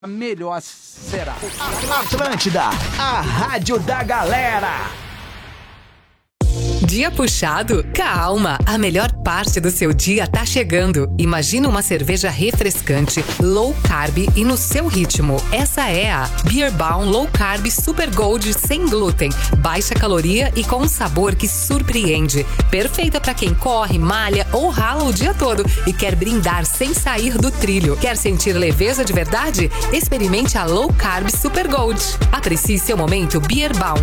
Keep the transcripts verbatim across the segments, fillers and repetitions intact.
melhor será. Atlântida, a rádio da galera. Dia puxado? Calma, a melhor parte do seu dia tá chegando. Imagina uma cerveja refrescante, low carb e no seu ritmo. Essa é a Beer Baum Low Carb Super Gold sem glúten, baixa caloria e com um sabor que surpreende. Perfeita para quem corre, malha ou rala o dia todo e quer brindar sem sair do trilho. Quer sentir leveza de verdade? Experimente a Low Carb Super Gold. Aprecie seu momento Beer Baum.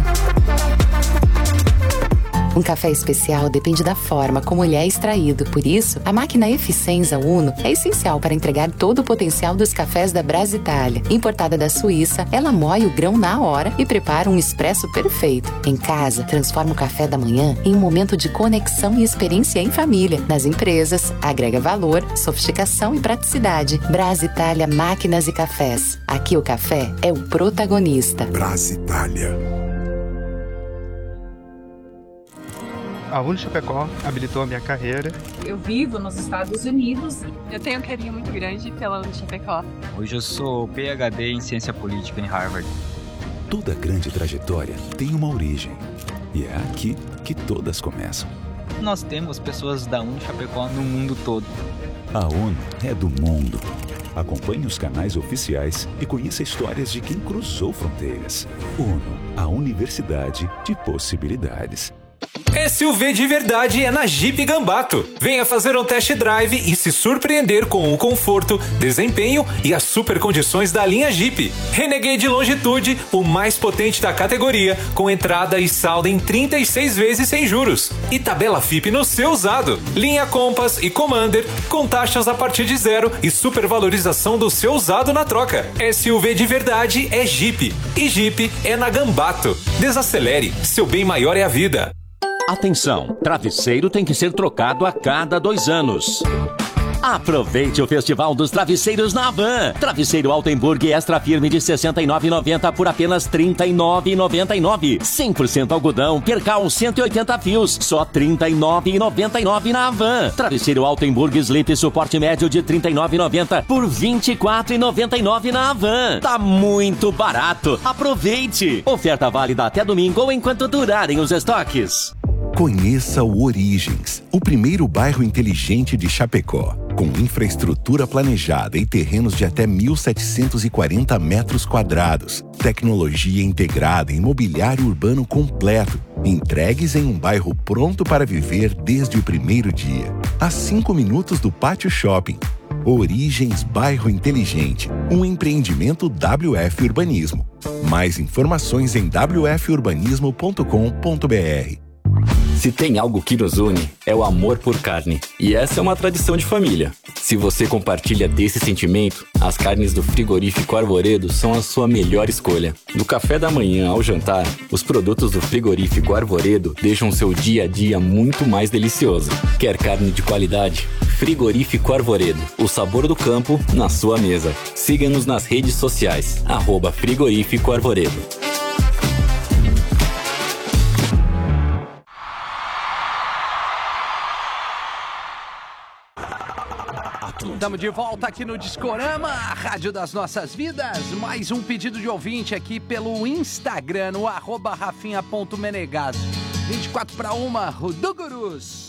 Um café especial depende da forma como ele é extraído. Por isso, a máquina Eficienza Uno é essencial para entregar todo o potencial dos cafés da Brasitália. Importada da Suíça, ela moe o grão na hora e prepara um expresso perfeito. Em casa, transforma o café da manhã em um momento de conexão e experiência em família. Nas empresas, agrega valor, sofisticação e praticidade. Brasitália Máquinas e Cafés. Aqui o café é o protagonista. Brasitália. A Uno Chapecó habilitou a minha carreira. Eu vivo nos Estados Unidos. Eu tenho um carinho muito grande pela Uno Chapecó. Hoje eu sou P H D em Ciência Política em Harvard. Toda grande trajetória tem uma origem. E é aqui que todas começam. Nós temos pessoas da Uno Chapecó no mundo todo. A Uno é do mundo. Acompanhe os canais oficiais e conheça histórias de quem cruzou fronteiras. Uno, a Universidade de Possibilidades. S U V de verdade é na Jeep Gambato. Venha fazer um test drive e se surpreender com o conforto, desempenho e as super condições da linha Jeep. Renegade Longitude, o mais potente da categoria, com entrada e saldo em trinta e seis vezes sem juros. E tabela F I P no seu usado. Linha Compass e Commander, com taxas a partir de zero e supervalorização do seu usado na troca. S U V de verdade é Jeep. E Jeep é na Gambato. Desacelere, seu bem maior é a vida. Atenção, travesseiro tem que ser trocado a cada dois anos. Aproveite o Festival dos Travesseiros na Havan. Travesseiro Altenburg Extra Firme de sessenta e nove reais e noventa centavos por apenas trinta e nove reais e noventa e nove centavos. cem por cento algodão, percal cento e oitenta fios, só trinta e nove reais e noventa e nove centavos na Havan. Travesseiro Altenburg Sleep Suporte Médio de trinta e nove reais e noventa centavos por vinte e quatro reais e noventa e nove centavos na Havan. Tá muito barato. Aproveite. Oferta válida até domingo ou enquanto durarem os estoques. Conheça o Origens, o primeiro bairro inteligente de Chapecó. Com infraestrutura planejada e terrenos de até mil setecentos e quarenta metros quadrados. Tecnologia integrada e mobiliário urbano completo. Entregues em um bairro pronto para viver desde o primeiro dia. A cinco minutos do Pátio Shopping. Origens Bairro Inteligente, um empreendimento W F Urbanismo. Mais informações em w f urbanismo ponto com ponto b r. Se tem algo que nos une, é o amor por carne. E essa é uma tradição de família. Se você compartilha desse sentimento, as carnes do Frigorífico Arvoredo são a sua melhor escolha. Do café da manhã ao jantar, os produtos do Frigorífico Arvoredo deixam seu dia a dia muito mais delicioso. Quer carne de qualidade? Frigorífico Arvoredo. O sabor do campo na sua mesa. Siga-nos nas redes sociais. Arroba Frigorífico Arvoredo. Estamos de volta aqui no Discorama, a rádio das nossas vidas. Mais um pedido de ouvinte aqui pelo Instagram, no arroba rafinha ponto menegas. vinte e quatro para uma, Rodugurus.